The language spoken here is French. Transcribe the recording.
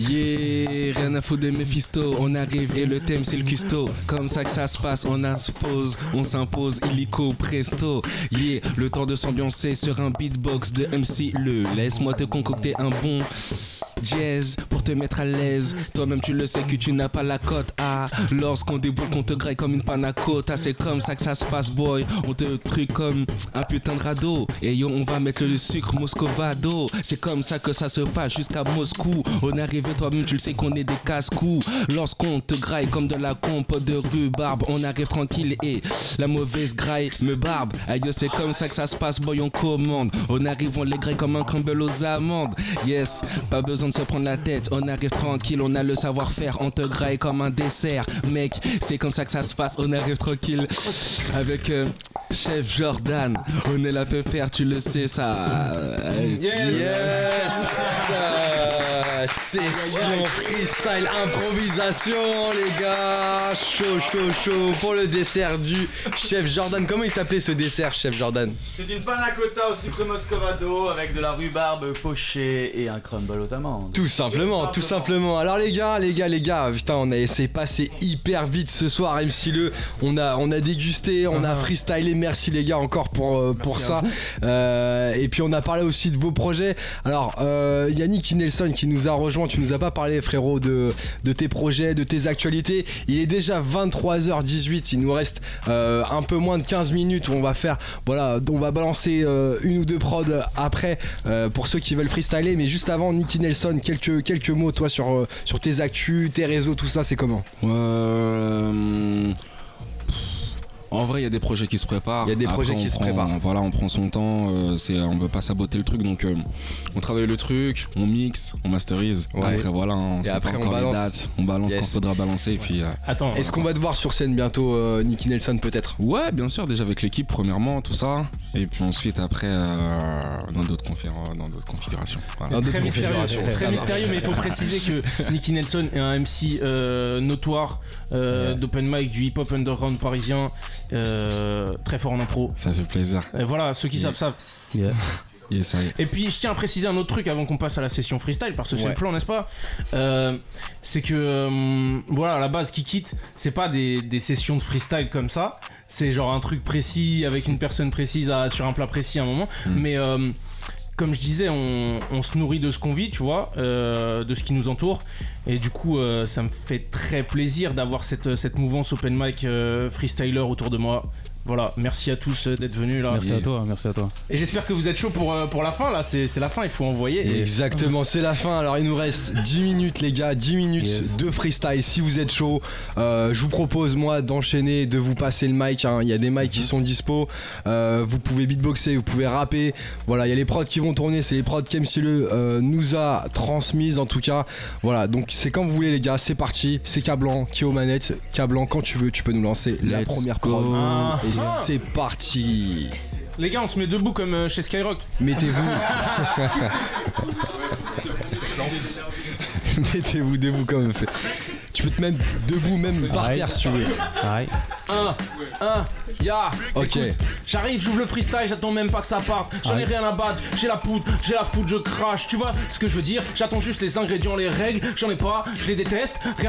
Yeah, rien à foutre des Mephisto, on arrive et le thème c'est le custo. Comme ça que ça se passe, on impose, on s'impose, illico presto. Yeah, le temps de s'ambiancer sur un beatbox de MC Le. Laisse-moi te concocter un bon jazz pour te mettre à l'aise. Toi-même tu le sais que tu n'as pas la cote. Ah, lorsqu'on déboule qu'on te graille comme une panna cotta. C'est comme ça que ça se passe boy. On te truc comme un putain de radeau. Et yo on va mettre le sucre moscovado. C'est comme ça que ça se passe jusqu'à Moscou. On est arrivé, toi-même tu le sais qu'on est des casse-cou. Lorsqu'on te graille comme de la compote de rhubarbe, on arrive tranquille et la mauvaise graille me barbe. Aïe c'est comme ça que ça se passe boy, on commande. On arrive, on les graille comme un crumble aux amandes. Yes, pas besoin de se prendre la tête, on arrive tranquille, on a le savoir-faire, on te graille comme un dessert. Mec, c'est comme ça que ça se passe, on arrive tranquille avec Chef Jordan. On est la pépère, tu le sais ça. Yes. Session freestyle improvisation les gars. Chaud pour le dessert du Chef Jordan. Comment il s'appelait ce dessert, Chef Jordan? C'est une panna cotta au sucre moscovado avec de la rhubarbe pochée et un crumble aux amandes. Tout simplement. Alors les gars, putain, on a essayé de passer hyper vite ce soir. MC Le, on a dégusté, on a freestylé. Merci les gars encore pour ça. Et puis on a parlé aussi de vos projets. Alors Yannick Nelson qui nous a rejoint, tu nous as pas parlé frérot de tes projets, de tes actualités. Il est déjà 23h18, il nous reste un peu moins de 15 minutes où on va faire, voilà, on va balancer une ou deux prods après pour ceux qui veulent freestyler. Mais juste avant, Nicky Nelson, quelques mots toi sur tes actus, tes réseaux, tout ça, c'est comment? En vrai, il y a des projets qui se préparent. Voilà, on prend son temps. On veut pas saboter le truc, donc on travaille le truc, on mixe, on masterise. Ouais. Après, voilà, et après on balance. On balance quand faudra balancer. Et puis, attends, est-ce qu'on va te voir sur scène bientôt, Nicky Nelson peut-être? Ouais, bien sûr. Déjà avec l'équipe, premièrement, tout ça, et puis ensuite après dans d'autres configurations. Voilà. Très mystérieux, mais il faut préciser que Nicky Nelson est un MC notoire d'open mic, du hip-hop underground parisien. Très fort en impro. Ça fait plaisir. Et voilà, ceux qui savent. Yeah. Yes, et puis je tiens à préciser un autre truc avant qu'on passe à la session freestyle, parce que c'est le plan, n'est-ce pas? C'est que voilà, à la base Kikit, c'est pas des sessions de freestyle comme ça. C'est genre un truc précis avec une personne précise sur un plat précis à un moment. Mais comme je disais, on se nourrit de ce qu'on vit, tu vois, de ce qui nous entoure. Et du coup, ça me fait très plaisir d'avoir cette mouvance open mic freestyler autour de moi. Voilà, merci à tous d'être venus là. Merci à toi. Et j'espère que vous êtes chaud pour la fin là, c'est la fin, il faut envoyer. Exactement, c'est la fin. Alors il nous reste 10 minutes les gars, 10 minutes de freestyle. Si vous êtes chaud, je vous propose moi d'enchaîner, de vous passer le mic, hein. Il y a des mics qui sont dispo, vous pouvez beatboxer, vous pouvez rapper. Voilà, il y a les prods qui vont tourner, c'est les prods qu'MC Le nous a transmises en tout cas. Voilà, donc c'est comme vous voulez les gars, c'est parti. C'est K-Blanc qui est aux manettes. K-Blanc, quand tu veux, tu peux nous lancer la première prod. Et c'est parti. Les gars, on se met debout comme chez Skyrock. Mettez-vous debout comme fait. Tu peux te mettre debout même par terre si tu veux. Ok. Écoute, j'arrive, j'ouvre le freestyle, j'attends même pas que ça parte. J'en ai rien à battre, j'ai la poudre, je crache. Tu vois ce que je veux dire? J'attends juste les ingrédients, les règles. J'en ai pas, je les déteste. Rien